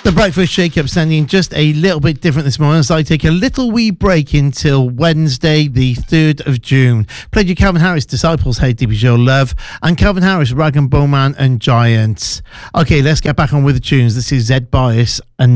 The Breakfast Shake-Up sounding just a little bit different this morning as I take a little wee break until Wednesday, the 3rd of June. Played you Calvin Harris, Disciples, Hey Deep Is Your Love, and Calvin Harris, Rag and Bowman and Giants. Okay, let's get back on with the tunes. This is Zed Bias and